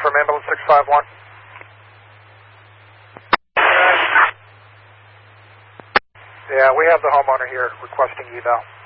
from ambulance 651. Yeah, we have the homeowner here requesting eval.